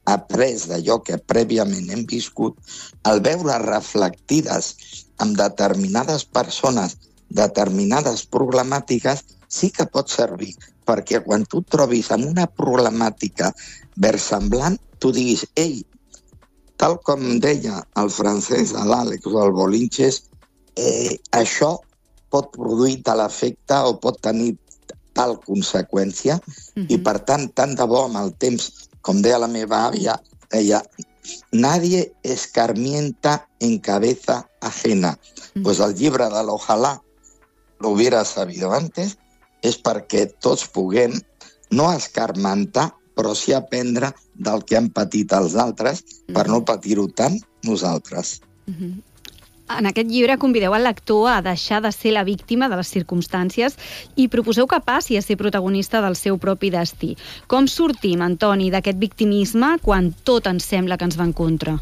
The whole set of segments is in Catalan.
après d'allò que prèviament hem viscut, al veure reflectides amb determinades persones, determinades problemàtiques, sí que pot servir, perquè quan tu et trobis amb una problemàtica versemblant, tu diguis, ei, tal com deia el francès, l'Àlex o el Bolinches, això pot produir tal efecte o pot tenir tal conseqüència, i per tant de bo amb el temps, com deia la meva àvia, deia, nadie escarmienta en cabeza ajena. Pues el llibre de l'Ojalá lo hubiera sabido antes és perquè tots puguem no escarmentar, però sí aprendre del que han patit els altres per no patir-ho tant nosaltres. En aquest llibre convideu el lector a deixar de ser la víctima de les circumstàncies i proposeu que passi a ser protagonista del seu propi destí. Com sortim, Antoni, d'aquest victimisme quan tot ens sembla que ens va en contra?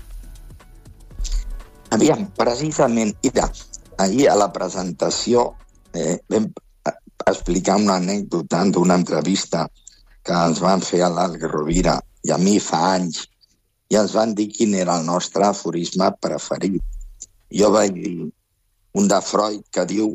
Aviam, precisament, ahir a la presentació vam explicar una anècdota d'una entrevista que ens van fer a l'Àlex Rovira i a mi fa anys, i ens van dir quin era el nostre aforisme preferit. Jo vaig dir un de Freud que diu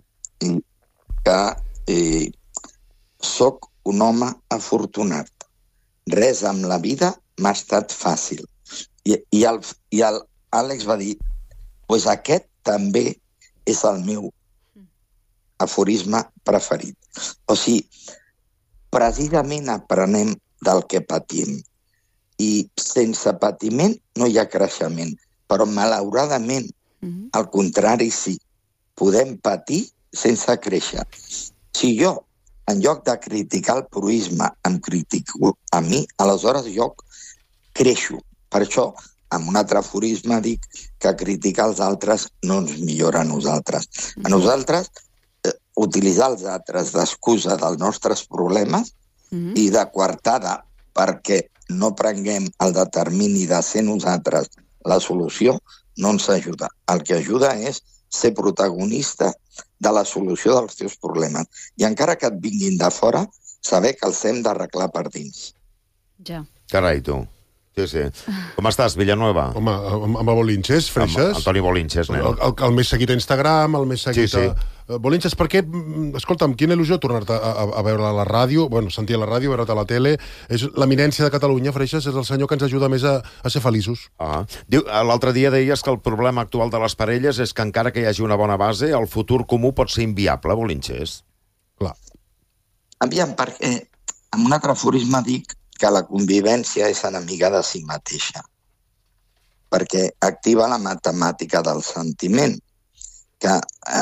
que soc un home afortunat. Res amb la vida m'ha estat fàcil. I l'Àlex va dir, pues aquest també és el meu aforisme preferit. O sigui, precisament aprenem del que patim. I sense patiment no hi ha creixement. Però, malauradament, al contrari, sí. Podem patir sense créixer. Si jo, en lloc de criticar el proisme, em critico a mi, aleshores jo creixo. Per això, amb un altre aforisme dic que criticar els altres no ens millora a nosaltres. A nosaltres, utilitzar els altres d'excusa dels nostres problemes i de coartada perquè no prenguem el determini de ser nosaltres la solució, no ens ajuda. El que ajuda és ser protagonista de la solució dels teus problemes. I encara que et vinguin de fora, saber que els hem d'arreglar per dins. Ja. Carai, tu. Sí, sí. Com estàs, Villanueva? Home, amb el Bolinches, Freixes. Antoni Bolinches, nen. El més seguit a Instagram, el més seguit a... Bolinches, per què... Escolta'm, quina il·lusió tornar-te a veure a la ràdio, sentir a la ràdio, veure't a la tele. És l'eminència de Catalunya, Freixes, és el senyor que ens ajuda més a ser feliços. L'altre dia deies que el problema actual de les parelles és que encara que hi hagi una bona base, el futur comú pot ser inviable, Bolinches. Clar. Aviam, perquè amb un altre aforisme dic que la convivència és enemiga de si mateixa, perquè activa la matemàtica del sentiment, que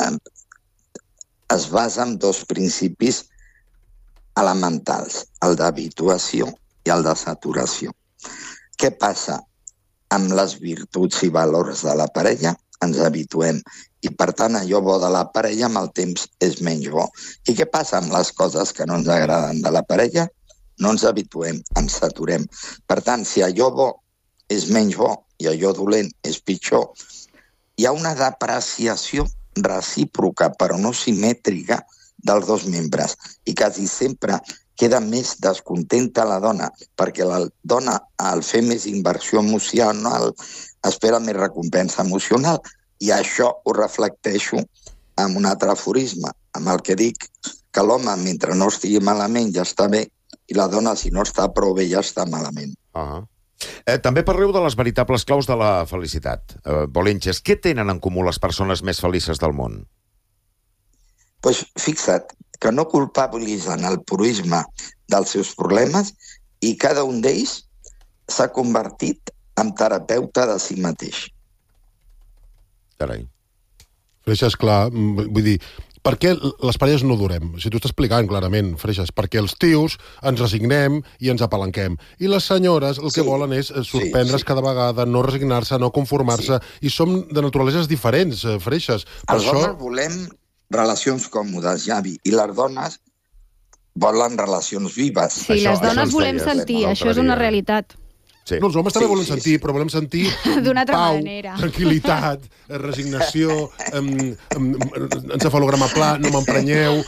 es basa en dos principis elementals, el d'habituació i el de saturació. Què passa? Amb les virtuts i valors de la parella ens habituem, i per tant allò bo de la parella amb el temps és menys bo. I què passa amb les coses que no ens agraden de la parella? No ens habituem, ens saturem. Per tant, si allò bo és menys bo i allò dolent és pitjor, hi ha una depreciació recíproca, però no simètrica, dels dos membres. I quasi sempre queda més descontenta la dona, perquè la dona, al fer més inversió emocional, espera més recompensa emocional. I això ho reflecteixo amb un altre aforisme, amb el que dic que l'home, mentre no estigui malament, ja està bé, i la dona, si no està prou bé, ja està malament. També parleu de les veritables claus de la felicitat. Bolinches, què tenen en comú les persones més felices del món? Doncs fixa't que no culpabilitzen el proisme dels seus problemes i cada un d'ells s'ha convertit en terapeuta de si mateix. Carai. Freixes, clar, vull dir, per què les parelles no durem? Si t'ho està explicant clarament, Freixes, perquè els tios ens resignem i ens apalanquem. I les senyores el que volen és sorprendre's cada vegada, no resignar-se, no conformar-se, i som de naturaleses diferents, Freixes. Els homes volem relacions còmodes, Javi, i les dones volen relacions vives. Sí, les dones volem sentir, això és una realitat. Sí. No, els homes també volen sentir, però volem sentir pau, tranquil·litat, resignació, encefalograma pla, no m'emprenyeu...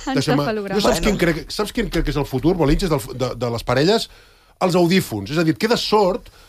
Saps quin crec que és el futur, Bolinches, de les parelles? Els audífons. És a dir, et quedes sord